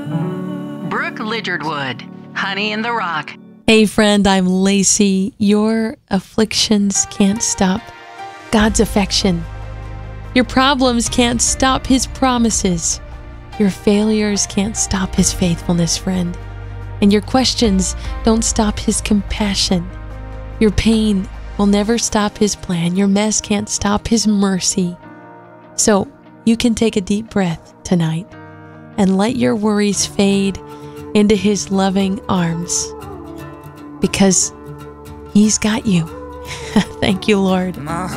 Brooke Lidgerwood, Honey in the Rock. Hey friend, I'm Lacey. Your afflictions can't stop God's affection. Your problems can't stop His promises. Your failures can't stop His faithfulness, friend. And your questions don't stop His compassion. Your pain will never stop His plan. Your mess can't stop His mercy. So you can take a deep breath tonight and let your worries fade into His loving arms, because He's got you. Thank you, Lord.